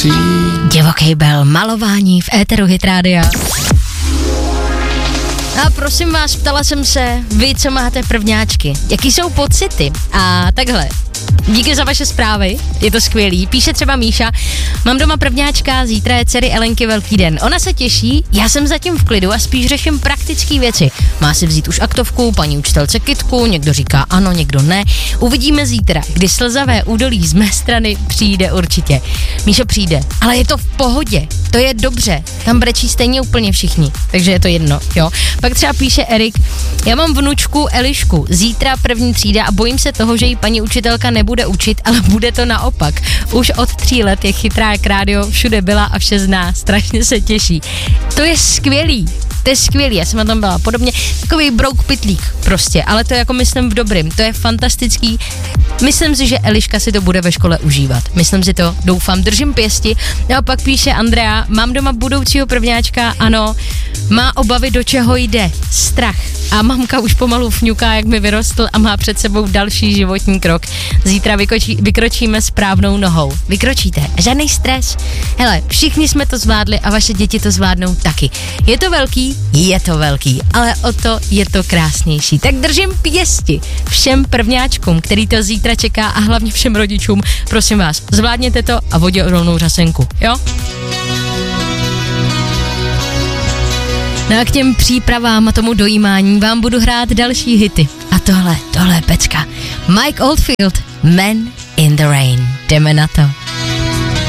Divoký bel, malování v éteru Hit Rádia. A prosím vás, ptala jsem se, vy, co máte prvňáčky, jaký jsou pocity? A takhle, díky za vaše zprávy, je to skvělý. Píše třeba Míša, mám doma prvňáčka, zítra je dcery Elenky velký den. Ona se těší, já jsem zatím v klidu a spíš řeším praktické věci. Má si vzít už aktovku, paní učitelce kytku, někdo říká ano, někdo ne. Uvidíme zítra, kdy slzavé údolí z mé strany přijde určitě. Míšo, přijde, ale je to v pohodě, to je dobře, tam brečí stejně úplně všichni, takže je to jedno, jo. Pak třeba píše Erik, já mám vnučku Elišku, zítra první třída a bojím se toho, že jí paní učitelka nebude učit, ale bude to naopak. Už od 3 let je chytrá jak rádio, všude byla a vše zná, strašně se těší. To je skvělý, já jsem na tom byla podobně, takový brouk pytlík prostě, ale to je jako myslím v dobrým, to je fantastický. Myslím si, že Eliška si to bude ve škole užívat. Myslím si to, doufám, držím pěsti. No a pak píše Andrea, mám doma budoucího prvňáčka, ano, má obavy, do čeho jde, strach. A mamka už pomalu fňuká, jak mi vyrostl a má před sebou další životní krok. Zítra vykročíme správnou nohou. Vykročíte, žádný stres. Hele, všichni jsme to zvládli a vaše děti to zvládnou taky. Je to velký, ale o to je to krásnější. Tak držím pěsti všem prvňáčkům, který to zítra čeká a hlavně všem rodičům. Prosím vás, zvládněte to a vodě odolnou řasenku, jo? No a k těm přípravám a tomu dojímání vám budu hrát další hity. A tohle je pecka. Mike Oldfield, Man in the Rain. Jdeme na to.